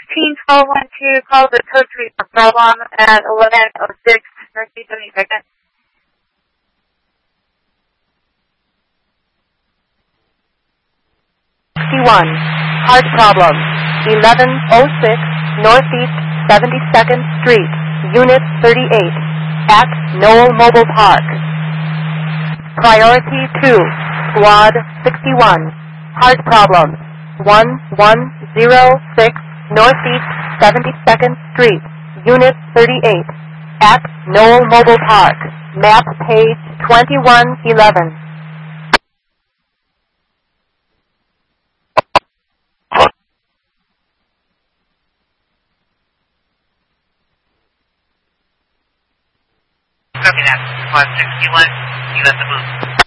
Team 1212, call the code 3 problem at 11:06 Northeast 72nd. Hard problem. 1106 Northeast 72nd Street, Unit 38, at Knoll Mobile Park. Priority 2, Squad 61. Hard problem. 1106 Northeast 72nd Street, Unit 38, at Knoll Mobile Park. Map page 2111. Copy that. Squad 61, you have the move.